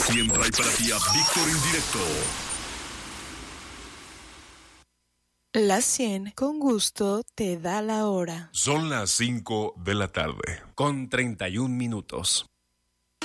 Siempre hay para ti a Víctor Indirecto. La 100 con gusto te da la hora. Son las 5 de la tarde, con 31 minutos.